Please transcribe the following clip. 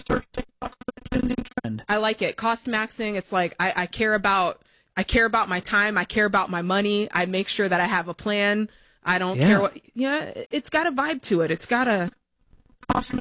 search TikTok for the Gen Z trend. I like it. Cost maxing. It's like I care about my time. I care about my money. I make sure that I have a plan. I don't care what. Yeah, it's got a vibe to it. It's got a cost